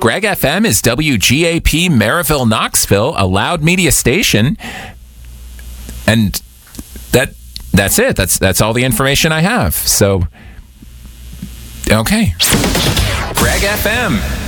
Greg FM is WGAP Maryville, Knoxville, a loud media station. And that's it. That's all the information I have. So, okay. Greg FM.